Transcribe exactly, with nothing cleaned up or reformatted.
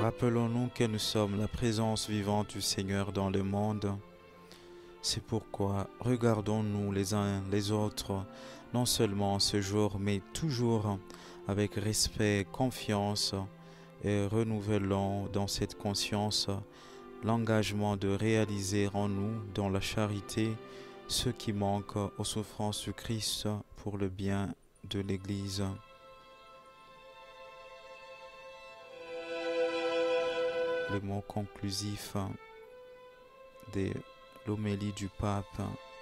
Rappelons-nous que nous sommes la présence vivante du Seigneur dans le monde. C'est pourquoi regardons-nous les uns les autres, non seulement ce jour, mais toujours avec respect, confiance, et renouvelons dans cette conscience l'engagement de réaliser en nous, dans la charité, ce qui manque aux souffrances du Christ pour le bien de l'Église. Le mot conclusif de l'homélie du pape.